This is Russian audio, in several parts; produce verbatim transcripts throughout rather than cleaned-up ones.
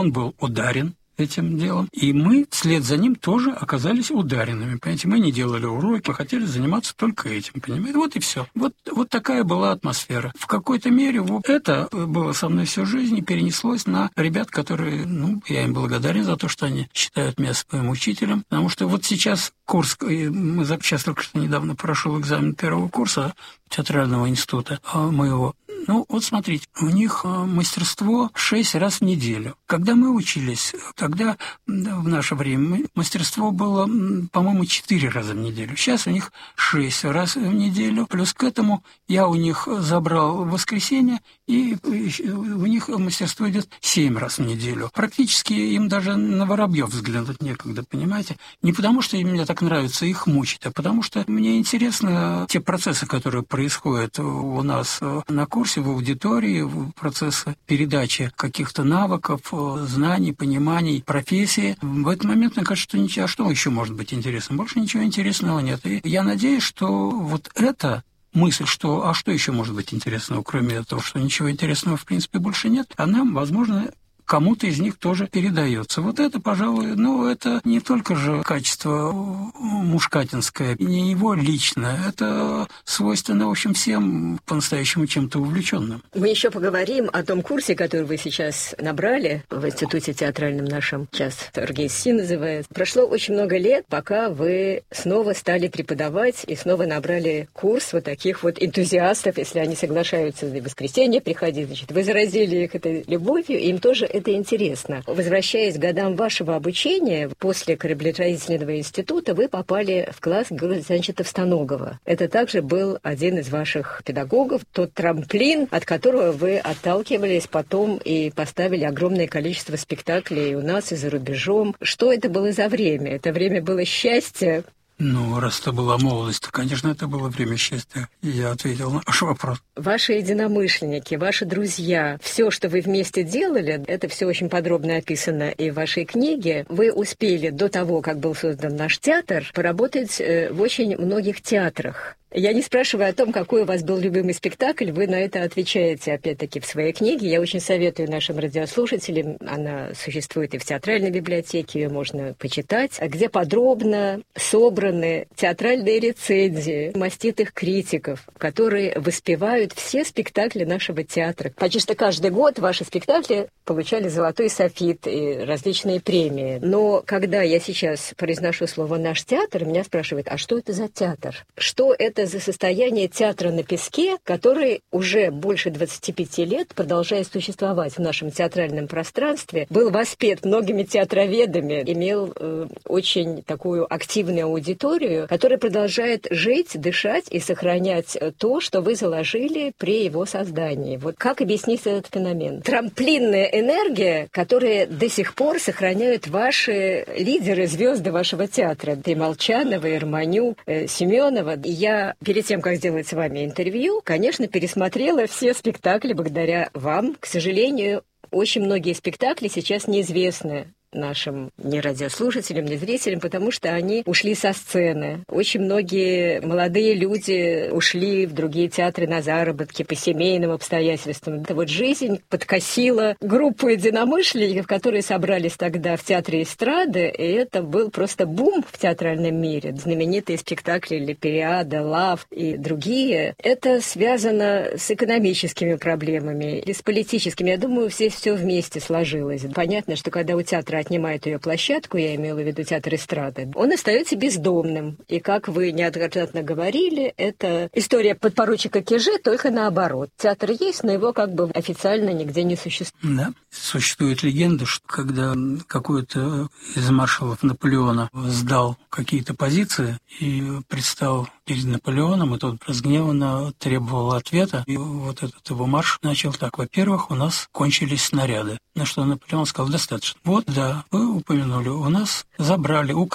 Он был ударен этим делом, и мы вслед за ним тоже оказались ударенными. Понимаете, мы не делали уроки, мы хотели заниматься только этим, понимаете? Вот и все. Вот, вот такая была атмосфера. В какой-то мере вот это было со мной всю жизнь и перенеслось на ребят, которые, ну, я им благодарен за то, что они считают меня своим учителем, потому что вот сейчас курс, мы сейчас только что недавно прошел экзамен первого курса театрального института моего. Ну, вот смотрите, у них мастерство шесть раз в неделю. Когда мы учились, тогда в наше время мастерство было, по-моему, четыре раза в неделю. Сейчас у них шесть раз в неделю. Плюс к этому я у них забрал в воскресенье, и у них мастерство идет семь раз в неделю. Практически им даже на воробьев взглянуть некогда, понимаете? Не потому, что мне так нравится их мучить, а потому что мне интересны те процессы, которые происходят у нас на курсе, в аудитории, процесса передачи каких-то навыков, знаний, пониманий, профессии. В этот момент мне кажется, что ничего, а что еще может быть интересно? Больше ничего интересного нет. И я надеюсь, что вот это мысль, что а что еще может быть интересного, кроме этого, что ничего интересного в принципе больше нет, она, возможно, кому-то из них тоже передается. Вот это, пожалуй, ну, это не только же качество мушкатинское, не его личное, это свойственно, в общем, всем по-настоящему чем-то увлеченным. Мы еще поговорим о том курсе, который вы сейчас набрали в институте театральном нашем, сейчас РГССИ называется. Прошло очень много лет, пока вы снова стали преподавать и снова набрали курс вот таких вот энтузиастов, если они соглашаются в воскресенье приходить, значит, вы заразили их этой любовью, и им тоже это интересно. Возвращаясь к годам вашего обучения, после кораблестроительного института вы попали в класс Георгия Александровича Товстоногова. Это также был один из ваших педагогов, тот трамплин, от которого вы отталкивались потом и поставили огромное количество спектаклей у нас и за рубежом. Что это было за время? Это время было счастья? Ну, раз это была молодость, то, конечно, это было время счастья. И я ответил на ваш вопрос. Ваши единомышленники, ваши друзья, все, что вы вместе делали, это все очень подробно описано и в вашей книге. Вы успели до того, как был создан наш театр, поработать в очень многих театрах. Я не спрашиваю о том, какой у вас был любимый спектакль, вы на это отвечаете, опять-таки, в своей книге. Я очень советую нашим радиослушателям, она существует и в театральной библиотеке, ее можно почитать, где подробно собраны театральные рецензии маститых критиков, которые воспевают все спектакли нашего театра. Почти что каждый год ваши спектакли получали «Золотой софит» и различные премии. Но когда я сейчас произношу слово «наш театр», меня спрашивают, а что это за театр? Что это за состояние театра на песке, который уже больше двадцати пяти лет, продолжает существовать в нашем театральном пространстве, был воспет многими театроведами, имел э, очень такую активную аудиторию, которая продолжает жить, дышать и сохранять то, что вы заложили при его создании. Вот как объяснить этот феномен? Трамплинная энергия, которая до сих пор сохраняют ваши лидеры, звезды вашего театра. И Молчанова, и Романюк, э, Семенова. И я перед тем, как сделать с вами интервью, конечно, пересмотрела все спектакли благодаря вам. К сожалению, очень многие спектакли сейчас неизвестны нашим ни радиослушателям, ни зрителям, потому что они ушли со сцены. Очень многие молодые люди ушли в другие театры на заработки по семейным обстоятельствам. Это вот жизнь подкосила группу единомышленников, которые собрались тогда в Театре эстрады, и это был просто бум в театральном мире. Знаменитые спектакли «Лепиада», «Лав» и другие. Это связано с экономическими проблемами или с политическими. Я думаю, здесь все вместе сложилось. Понятно, что когда у театра отнимает ее площадку, я имела в виду театр эстрады, он остается бездомным. И, как вы неоднократно говорили, это история подпоручика Кеже, только наоборот. Театр есть, но его как бы официально нигде не существует. Да. Существует легенда, что когда какой-то из маршалов Наполеона сдал какие-то позиции и предстал перед Наполеоном, и тот разгневанно требовал ответа, и вот этот его марш начал так: во-первых, у нас кончились снаряды. На что Наполеон сказал: достаточно. Вот, да, вы упомянули, у нас забрали, украли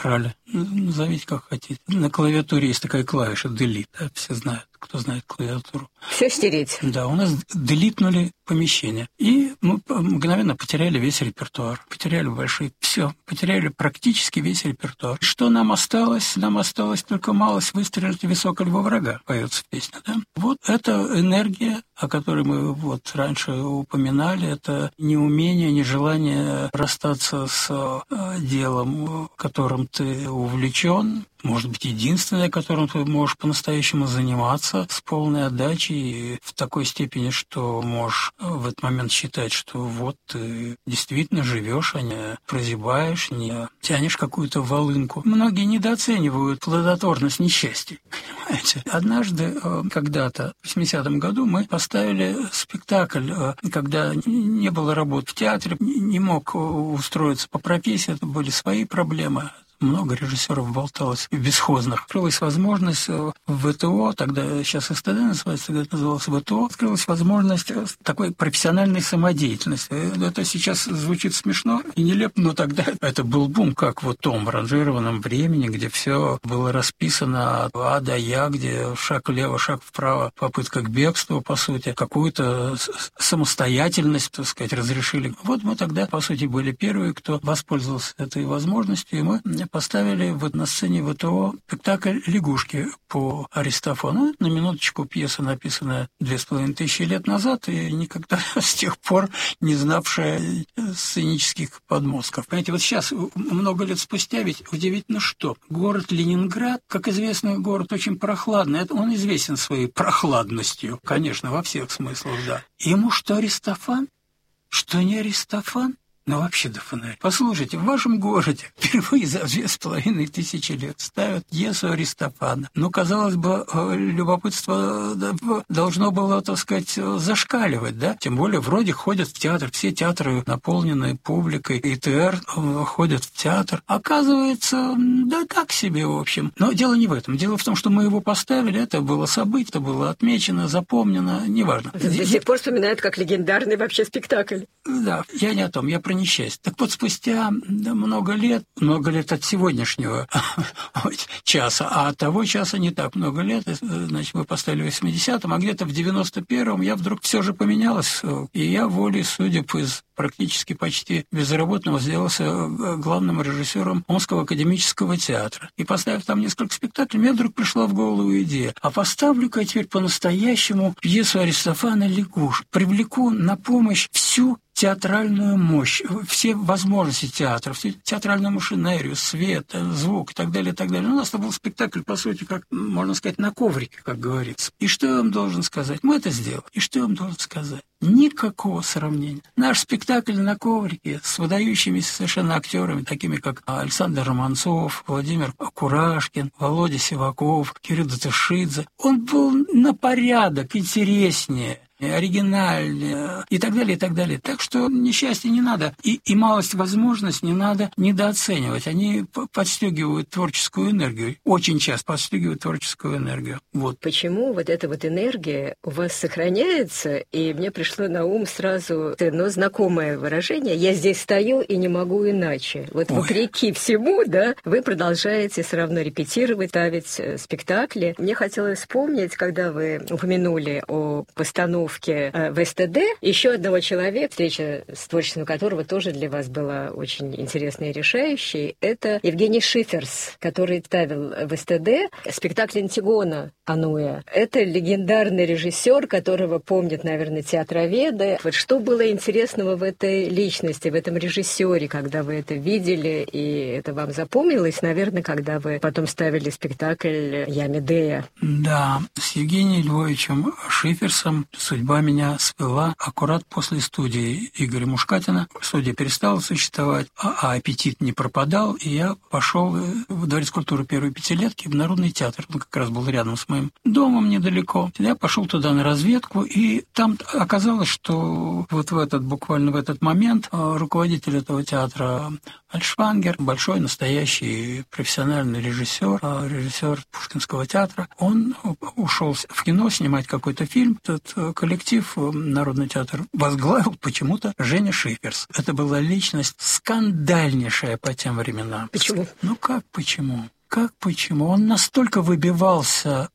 назовите как хотите. На клавиатуре есть такая клавиша Delete, да, все знают, кто знает клавиатуру. Все стереть. Да, у нас делитнули помещение. И мы мгновенно потеряли весь репертуар. Потеряли большие... Все, потеряли практически весь репертуар. Что нам осталось? Нам осталось только малость выстрелить в висок во врага, поется песня, да? Вот эта энергия, о которой мы вот раньше упоминали, это неумение, нежелание расстаться с э, делом, которым ты увлечен, может быть, единственное, которым ты можешь по-настоящему заниматься с полной отдачей и в такой степени, что можешь в этот момент считать, что вот ты действительно живешь, а не прозябаешь, не тянешь какую-то волынку. Многие недооценивают плодотворность несчастья, понимаете? Однажды, когда-то, в восьмидесятом году, мы поставили спектакль, когда не было работы в театре, не мог устроиться по профессии, это были свои проблемы. Много режиссеров болталось в бесхозных. Открылась возможность в ВТО, тогда сейчас СТД называется, тогда это называлось ВТО, открылась возможность такой профессиональной самодеятельности. Это сейчас звучит смешно и нелепо, но тогда это был бум, как вот в том ранжированном времени, где все было расписано от А до Я, где шаг влево, шаг вправо, попытка к бегству, по сути, какую-то самостоятельность, так сказать, разрешили. Вот мы тогда, по сути, были первые, кто воспользовался этой возможностью, и мы поставили вот на сцене ВТО спектакль «Лягушки» по Аристофану. На минуточку пьеса, написанная две с половиной тысячи лет назад, и никогда с тех пор не знавшая сценических подмостков. Понимаете, вот сейчас, много лет спустя, ведь удивительно что. Город Ленинград, как известно, город очень прохладный. Он известен своей прохладностью, конечно, во всех смыслах, да. Ему что Аристофан, что не Аристофан? Ну, вообще до фонаря. Послушайте, в вашем городе впервые за две с половиной тысячи лет ставят пьесу Аристофана. Ну, казалось бы, любопытство должно было, так сказать, зашкаливать, да? Тем более, вроде ходят в театр, все театры наполнены публикой, и ТР ходят в театр. Оказывается, да так себе, в общем. Но дело не в этом. Дело в том, что мы его поставили, это было событие, это было отмечено, запомнено, неважно. До сих пор вспоминают как легендарный вообще спектакль. Да, я не о том, я про несчастье. Так вот, спустя да, много лет, много лет от сегодняшнего часа, а от того часа не так много лет, значит, мы поставили в восьмидесятом, а где-то в девяносто первом я вдруг все же поменялась, и я волей судеб из практически почти безработного сделался главным режиссером Омского академического театра. И поставив там несколько спектаклей, мне вдруг пришла в голову идея, а поставлю-ка я теперь по-настоящему пьесу Аристофана «Лягушек». Привлеку на помощь всю театральную мощь, все возможности театра, всю театральную машинерию, свет, звук и так далее, и так далее. У нас это был спектакль, по сути, как, можно сказать, на коврике, как говорится. И что я вам должен сказать? Мы это сделали. И что я вам должен сказать? Никакого сравнения. Наш спектакль на коврике с выдающимися совершенно актерами, такими как Александр Романцов, Владимир Курашкин, Володя Сиваков, Кирилл Датышидзе, он был на порядок интереснее, оригинальнее и так далее, и так далее. Так что несчастье не надо. И, и малость возможность не надо недооценивать. Они подстегивают творческую энергию. Очень часто подстегивают творческую энергию. Вот. Почему вот эта вот энергия у вас сохраняется? И мне пришло на ум сразу но знакомое выражение «я здесь стою и не могу иначе». Вот Ой. Вопреки всему, да, вы продолжаете все равно репетировать, ставить спектакли. Мне хотелось вспомнить, когда вы упомянули о постановке в СТД, еще одного человека, встреча с творчеством которого тоже для вас была очень интересной и решающей, это Евгений Шиферс, который ставил в СТД спектакль «Антигона» Ануя. Это легендарный режиссер, которого помнят, наверное, театроведы. Вот что было интересного в этой личности, в этом режиссере, когда вы это видели, и это вам запомнилось, наверное, когда вы потом ставили спектакль «Я Медея». Да, с Евгением Львовичем Шиферсом судьба меня свела аккурат после студии Игоря Мушкатина. Студия перестала существовать, а, а аппетит не пропадал, и я пошел в Дворец культуры первой пятилетки в Народный театр. Он как раз был рядом с моим домом недалеко. Я пошел туда на разведку, и там оказалось, что вот в этот, буквально в этот момент руководитель этого театра Альшвангер, большой, настоящий профессиональный режиссер, режиссер Пушкинского театра, он ушел в кино снимать какой-то фильм. Этот коллектив Народный театр возглавил почему-то Женя Шиферс. Это была личность скандальнейшая по тем временам. Почему? Ну как почему? Как почему? Он настолько выбивался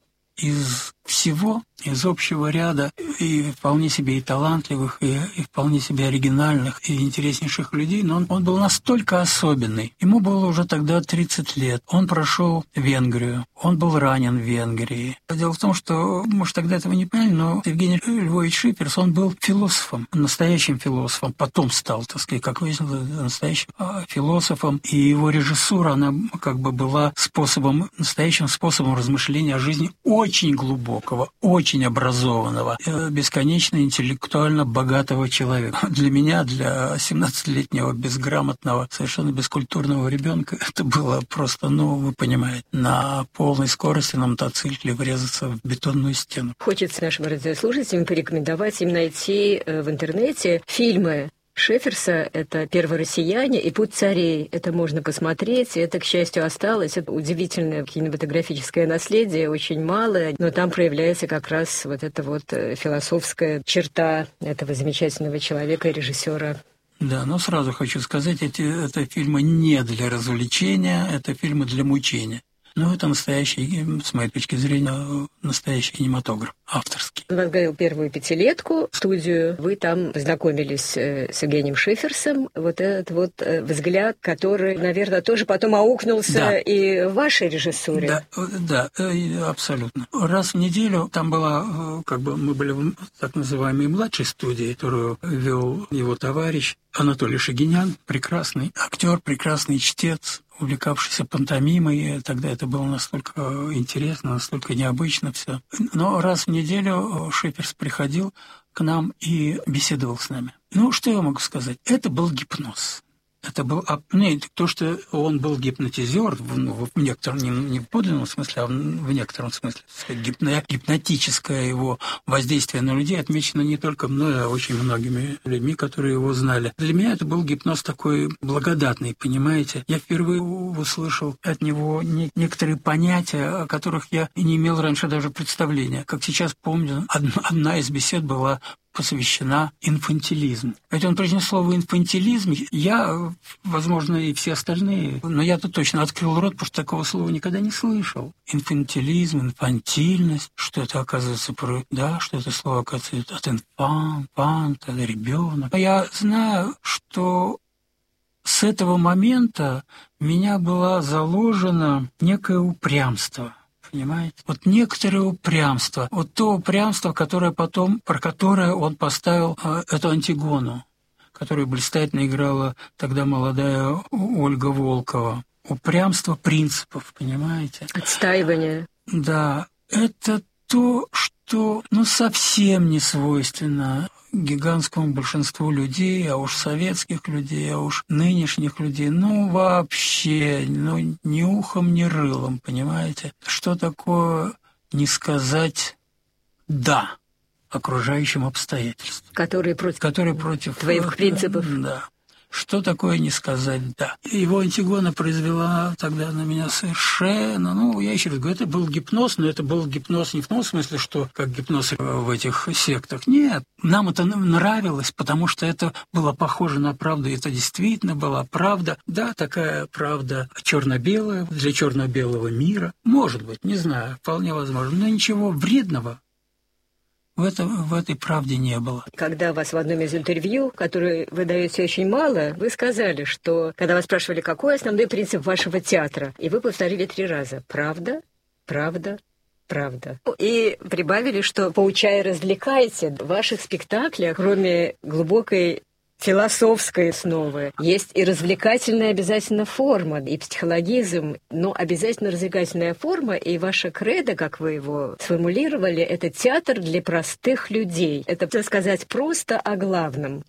из всего, из общего ряда и вполне себе и талантливых, и, и вполне себе оригинальных, и интереснейших людей, но он, он был настолько особенный. Ему было уже тогда тридцать лет. Он прошел Венгрию, он был ранен в Венгрии. Дело в том, что, может, тогда этого не поняли, но Евгений Львович Шиферс, он был философом, настоящим философом, потом стал, так сказать, как выяснилось, настоящим философом, и его режиссура, она как бы была способом, настоящим способом размышления о жизни очень глубокого, очень образованного, бесконечно интеллектуально богатого человека. Для меня, для семнадцатилетнего безграмотного, совершенно бескультурного ребенка, это было просто, ну, вы понимаете, на полной скорости на мотоцикле врезаться в бетонную стену. Хочется нашим радиослушателям порекомендовать им найти в интернете фильмы Шиферса. Это «Первые россияне» и «Путь царей». Это можно посмотреть, и это, к счастью, осталось. Это удивительное кинематографическое наследие, очень малое, но там проявляется как раз вот эта вот философская черта этого замечательного человека и режиссера. Да, но сразу хочу сказать, эти, это фильмы не для развлечения, это фильмы для мучения. Ну, это настоящий, с моей точки зрения, настоящий кинематограф, авторский. Он возглавил первую пятилетку, студию. Вы там познакомились с Евгением Шиферсом. Вот этот вот взгляд, который, наверное, тоже потом аукнулся да. и в вашей режиссуре. Да, да, абсолютно. Раз в неделю там была, как бы мы были в так называемой младшей студии, которую вел его товарищ Анатолий Шагинян, прекрасный актер, прекрасный чтец, увлекавшийся пантомимой, тогда это было настолько интересно, настолько необычно все. Но раз в неделю Шиферс приходил к нам и беседовал с нами. Ну, что я могу сказать? Это был гипноз. Это был... Ну, то, что он был гипнотизер, в, в некотором, не, не в подлинном смысле, а в некотором смысле, гипно, гипнотическое его воздействие на людей отмечено не только мной, а очень многими людьми, которые его знали. Для меня это был гипноз такой благодатный, понимаете? Я впервые услышал от него не, некоторые понятия, о которых я и не имел раньше даже представления. Как сейчас помню, одна, одна из бесед была посвящена инфантилизму. Ведь он произнес слово «инфантилизм». Я, возможно, и все остальные, но я тут точно открыл рот, потому что такого слова никогда не слышал. Инфантилизм, инфантильность, что это, оказывается, про... да, что это слово, оказывается, от инфант, фант, это ребенок. Я знаю, что с этого момента в меня было заложено некое упрямство. Понимаете? Вот некоторое упрямство, вот то упрямство, которое потом, про которое он поставил э, эту Антигону, которую блистательно играла тогда молодая Ольга Волкова. Упрямство принципов, понимаете? Отстаивание. Да, это то, что ну, совсем не свойственно гигантскому большинству людей, а уж советских людей, а уж нынешних людей, ну, вообще, ну, ни ухом, ни рылом, понимаете? Что такое не сказать «да» окружающим обстоятельствам? Которые против, которые против твоих принципов. Да. Что такое не сказать «да»? Его Антигона произвела тогда на меня совершенно... Ну, я еще раз говорю, это был гипноз, но это был гипноз не в том смысле, что как гипноз в этих сектах. Нет, нам это нравилось, потому что это было похоже на правду, и это действительно была правда. Да, такая правда черно-белая, для черно-белого мира. Может быть, не знаю, вполне возможно, но ничего вредного В, это, в этой правде не было. Когда вас в одном из интервью, которые вы даете очень мало, вы сказали, что, когда вас спрашивали, какой основной принцип вашего театра, и вы повторили три раза «правда, правда, правда». И прибавили, что, поучая, развлекайте, в ваших спектаклях, кроме глубокой философской основы, есть и развлекательная обязательно форма, и психологизм, но обязательно развлекательная форма, и ваша кредо, как вы его сформулировали, это театр для простых людей. Это, так сказать, просто о главном.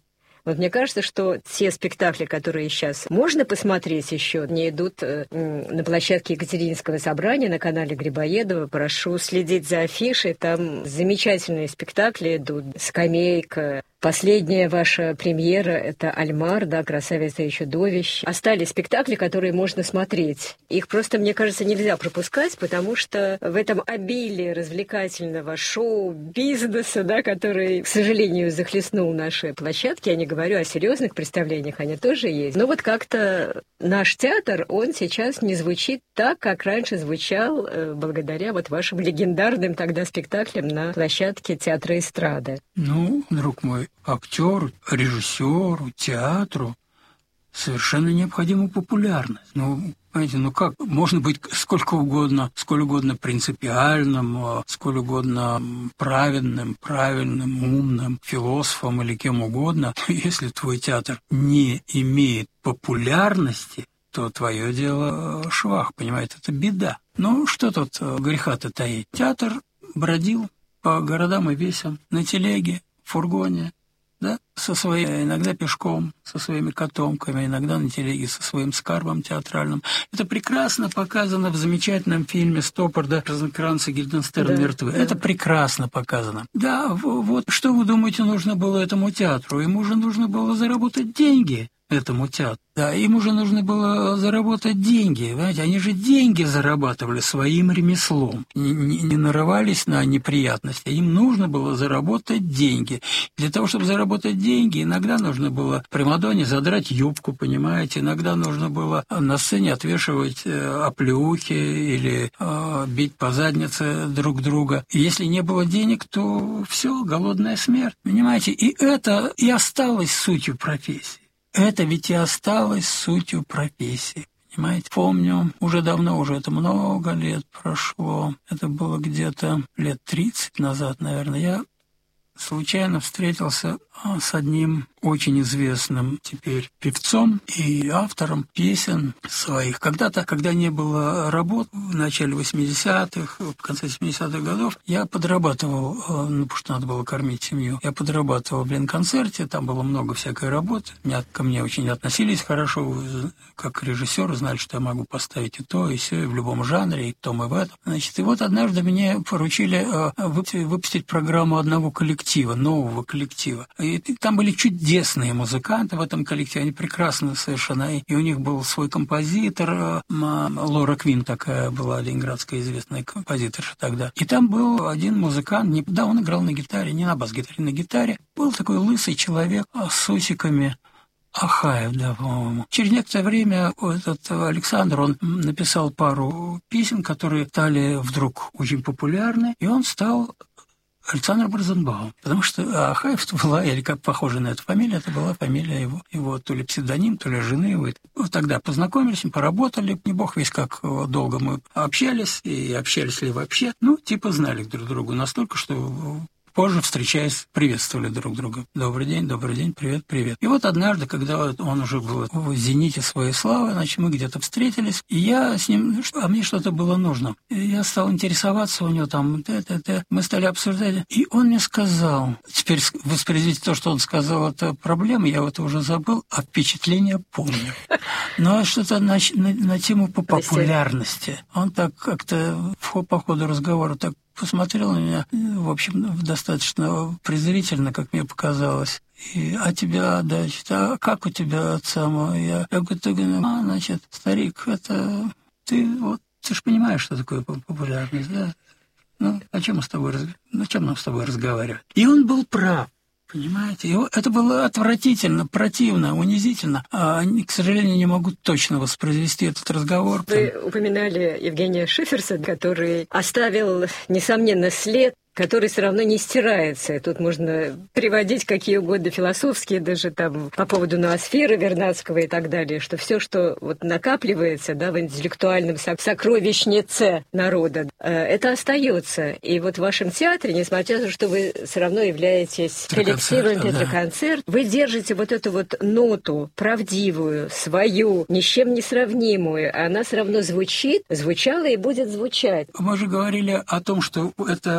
Вот мне кажется, что те спектакли, которые сейчас можно посмотреть еще, не идут э, на площадке Екатерининского собрания на канале Грибоедова. Прошу следить за афишей, там замечательные спектакли идут. «Скамейка». Последняя ваша премьера — это «Альмар», да, «Красавица и чудовище». Остались спектакли, которые можно смотреть. Их просто, мне кажется, нельзя пропускать, потому что в этом обилии развлекательного шоу-бизнеса, да, который, к сожалению, захлестнул наши площадки, я не говорю о серьезных представлениях, они тоже есть. Но вот как-то наш театр, он сейчас не звучит так, как раньше звучал, э, благодаря вот вашим легендарным тогда спектаклям на площадке театра эстрады. Ну, друг мой, актеру, режиссеру, театру совершенно необходима популярность. Ну, понимаете, ну как? Можно быть сколько угодно, сколь угодно принципиальным, сколь угодно праведным, правильным, умным, философом или кем угодно. Если твой театр не имеет популярности, то твое дело швах, понимаете, это беда. Ну, что тут греха-то таить? Театр бродил по городам и весям на телеге, в фургоне, да, со своей, иногда пешком, со своими котомками, иногда на телеге со своим скарбом театральным. Это прекрасно показано в замечательном фильме Стоппарда «Розенкранц и Гильденстерн да, мертвы». Да. Это прекрасно показано. Да, вот что вы думаете, нужно было этому театру? Ему же нужно было заработать деньги, этому театру. Да, им уже нужно было заработать деньги. Понимаете, они же деньги зарабатывали своим ремеслом. Не, не, не нарывались на неприятности. Им нужно было заработать деньги. Для того, чтобы заработать деньги, иногда нужно было примадонне задрать юбку, понимаете. Иногда нужно было на сцене отвешивать э, оплеухи или э, бить по заднице друг друга. И если не было денег, то все, голодная смерть. Понимаете, и это и осталось сутью профессии. Это ведь и осталось сутью профессии, понимаете? Помню, уже давно, уже это много лет прошло, это было где-то лет тридцать назад, наверное, я случайно встретился с одним очень известным теперь певцом и автором песен своих. Когда-то, когда не было работ, в начале восьмидесятых, в конце семидесятых годов, я подрабатывал, ну, потому что надо было кормить семью, я подрабатывал в Ленконцерте, там было много всякой работы, меня, ко мне очень относились хорошо, как режиссер, знали, что я могу поставить и то, и все, и в любом жанре, и в том, и в этом. Значит, и вот однажды мне поручили выпустить программу одного коллектива, нового коллектива. И там были чудесные музыканты в этом коллективе, они прекрасно совершенно. И у них был свой композитор, Лора Квин такая была, ленинградская известная композиторша тогда. И там был один музыкант, не, да, он играл на гитаре, не на бас-гитаре, на гитаре. Был такой лысый человек с усиками. Ахаев, да, по-моему. Через некоторое время этот Александр, он написал пару песен, которые стали вдруг очень популярны, и он стал Александр Розенбаум, потому что Ахаев была, или как похожа на эту фамилию, это была фамилия его, его то ли псевдоним, то ли жены его. Вот тогда познакомились, мы поработали, не бог весь как долго мы общались, и общались ли вообще, ну, типа знали друг друга настолько, что позже, встречаясь, приветствовали друг друга. Добрый день, добрый день, привет, привет. И вот однажды, когда он уже был в зените своей славы, значит, мы где-то встретились, и я с ним, а мне что-то было нужно. И я стал интересоваться у него там, т-т-т. Мы стали обсуждать, и он мне сказал, теперь воспроизвести то, что он сказал, это проблема, я это уже забыл, а впечатление помню. Но что-то на, на, на тему по популярности. Он так как-то по ходу разговора так посмотрел на меня, в общем, достаточно презрительно, как мне показалось. И, а тебя, да, а как у тебя от самого? Я, я говорю, ты, а, значит, старик, это ты, вот, ты же понимаешь, что такое популярность, да? Ну, о чем мы с тобой, о чем нам с тобой разговаривать? И он был прав. Понимаете? И это было отвратительно, противно, унизительно. А они, к сожалению, не могут точно воспроизвести этот разговор. Вы упоминали Евгения Шиферса, который оставил, несомненно, след, который все равно не стирается. Тут можно приводить какие угодно философские, даже там по поводу ноосферы Вернадского и так далее, что все, что вот накапливается, да, в интеллектуальном сокровищнице народа, это остается. И вот в вашем театре, несмотря на то, что вы все равно являетесь коллективом Петроконцерт, да, вы держите вот эту вот ноту правдивую, свою, ни с чем не сравнимую. Она все равно звучит, звучала и будет звучать. Мы же говорили о том, что это необходимо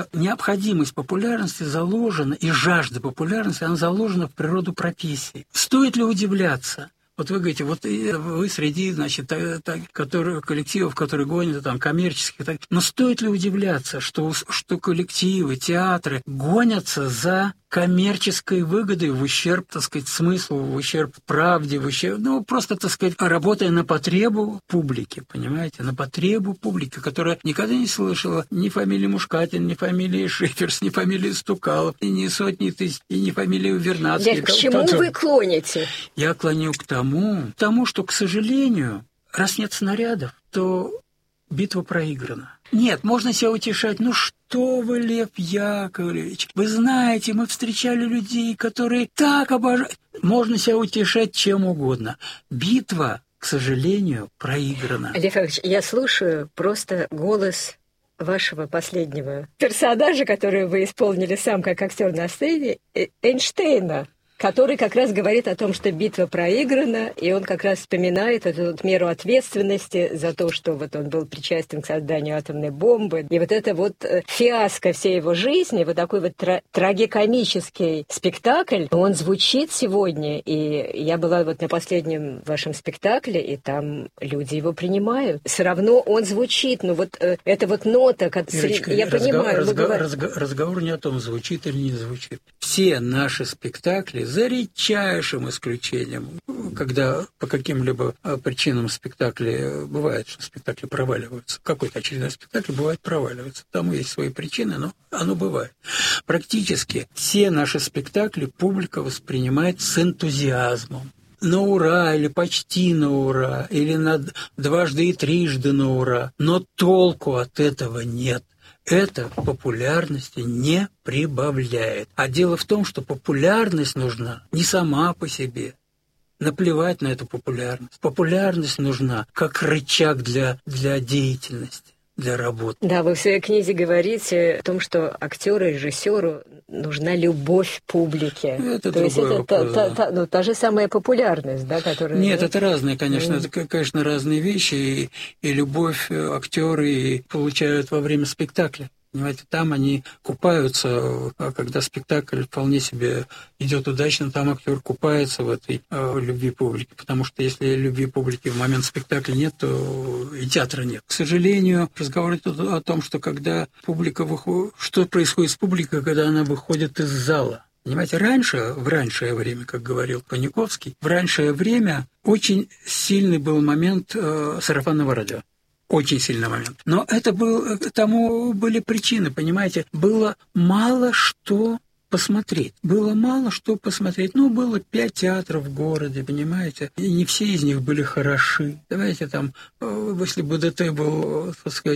необходимость популярности заложена, и жажда популярности, она заложена в природу профессии. Стоит ли удивляться? Вот вы говорите, вот вы среди, значит, которые, коллективов, которые гонят, там, коммерческих, так, но стоит ли удивляться, что, что коллективы, театры гонятся за коммерческой выгодой в ущерб, так сказать, смыслу, в ущерб правде, в ущерб, ну, просто, так сказать, работая на потребу публики, понимаете, на потребу публики, которая никогда не слышала ни фамилии Мушкатин, ни фамилии Шиферс, ни фамилии Стукалов, и ни сотни тысяч, и ни фамилии Вернадский. Лев, к чему вы клоните? Я клоню к тому, к тому, что, к сожалению, раз нет снарядов, то битва проиграна. Нет, можно себя утешать. Ну что вы, Лев Яковлевич, вы знаете, мы встречали людей, которые так обожают. Можно себя утешать чем угодно. Битва, к сожалению, проиграна. Лев Яковлевич, я слушаю просто голос вашего последнего персонажа, который вы исполнили сам как актер на сцене, Эйнштейна, который как раз говорит о том, что битва проиграна, и он как раз вспоминает эту вот меру ответственности за то, что вот он был причастен к созданию атомной бомбы. И вот это вот фиаско всей его жизни, вот такой вот тра- трагикомический спектакль, он звучит сегодня, и я была вот на последнем вашем спектакле, и там люди его принимают. Все равно он звучит, ну вот э, эта вот нота, как, Ирочка, я разго- понимаю. разго- говор... разго- разговор не о том, звучит или не звучит. Все наши спектакли, за редчайшим исключением, когда по каким-либо причинам спектакли, бывает, что спектакли проваливаются, какой-то очередной спектакль бывает проваливается, там есть свои причины, но оно бывает. Практически все наши спектакли публика воспринимает с энтузиазмом. На ура, или почти на ура, или на дважды и трижды на ура, но толку от этого нет. Это популярности не прибавляет. А дело в том, что популярность нужна не сама по себе. Наплевать на эту популярность. Популярность нужна как рычаг для, для деятельности, для работы. Да, вы в своей книге говорите о том, что актеру, режиссеру нужна любовь публики. Это То есть это вопрос, та, да. та, ну, та же самая популярность, да, которая... Нет, да? это разные, конечно, Mm. это, конечно, разные вещи, и, и любовь актеры получают во время спектакля. Понимаете, там они купаются, а когда спектакль вполне себе идет удачно, там актер купается в этой э, любви публики, потому что если любви публики в момент спектакля нет, то и театра нет. К сожалению, разговор идет о том, что когда публика выходит, что происходит с публикой, когда она выходит из зала. Понимаете, раньше, в раннее время, как говорил Паниковский, в раннее время очень сильный был момент э, сарафанного радио. Очень сильный момент. Но это был, тому были причины, понимаете. Было мало что посмотреть. Было мало что посмотреть. Ну, было пять театров в городе, понимаете. И не все из них были хороши. Давайте там, если бы ДТ был, так сказать,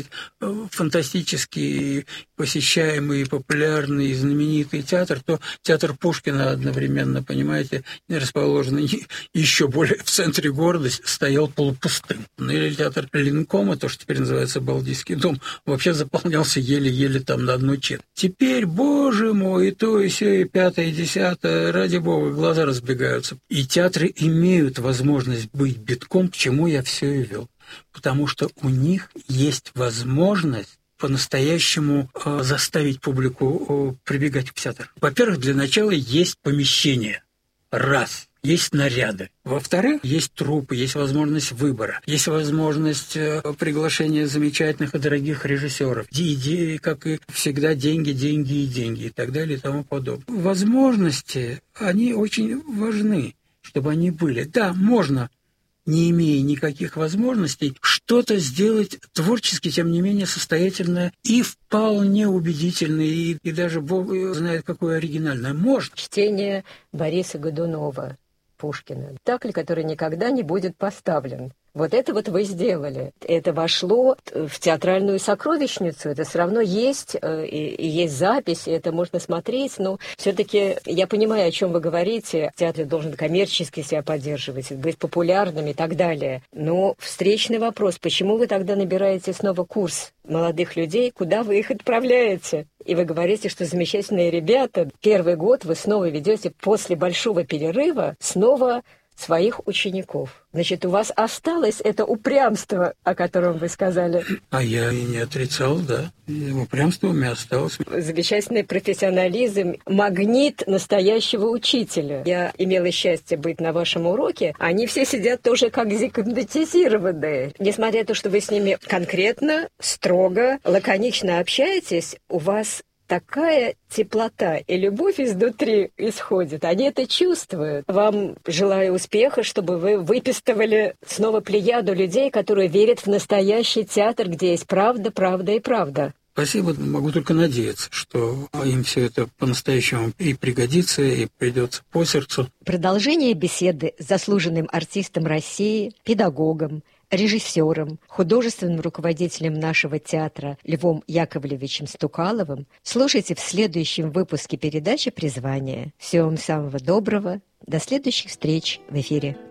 фантастический, посещаемый, популярный, знаменитый театр, то театр Пушкина одновременно, понимаете, расположенный еще более в центре города, стоял полупустым. Ну, или театр Ленкома, то, что теперь называется Балтийский дом, вообще заполнялся еле-еле там на одну четверть. Теперь, боже мой, и то, и сё, и пятое, и десятое, ради бога, глаза разбегаются. И театры имеют возможность быть битком, к чему я все и вел. Потому что у них есть возможность по-настоящему э, заставить публику э, прибегать к театру. Во-первых, для начала есть помещение. Раз. Есть снаряды. Во-вторых, есть труппы, есть возможность выбора, есть возможность э, приглашения замечательных и дорогих режиссеров. Идеи, как и всегда, деньги, деньги и деньги и так далее и тому подобное. Возможности, они очень важны, чтобы они были. Да, можно, не имея никаких возможностей, что-то сделать творчески, тем не менее, состоятельное и вполне убедительное, и, и даже Бог знает, какое оригинальное. Можно. Чтение Бориса Годунова, Пушкина. Спектакль, который никогда не будет поставлен. Вот это вот вы сделали. Это вошло в театральную сокровищницу. Это все равно есть, и, и есть запись, и это можно смотреть. Но все-таки я понимаю, о чем вы говорите. Театр должен коммерчески себя поддерживать, быть популярным и так далее. Но встречный вопрос. Почему вы тогда набираете снова курс молодых людей? Куда вы их отправляете? И вы говорите, что замечательные ребята. Первый год вы снова ведете после большого перерыва снова своих учеников. Значит, у вас осталось это упрямство, о котором вы сказали. А я и не отрицал, да. И упрямство у меня осталось. Замечательный профессионализм, магнит настоящего учителя. Я имела счастье быть на вашем уроке. Они все сидят тоже как загипнотизированные. Несмотря на то, что вы с ними конкретно, строго, лаконично общаетесь, у вас такая теплота и любовь изнутри исходит. Они это чувствуют. Вам желаю успеха, чтобы вы выпистывали снова плеяду людей, которые верят в настоящий театр, где есть правда, правда и правда. Спасибо. Могу только надеяться, что им все это по-настоящему и пригодится, и придется по сердцу. Продолжение беседы с заслуженным артистом России, педагогом, режиссером, художественным руководителем нашего театра Львом Яковлевичем Стукаловым слушайте в следующем выпуске передачи «Призвание». Всего вам самого доброго. До следующих встреч в эфире.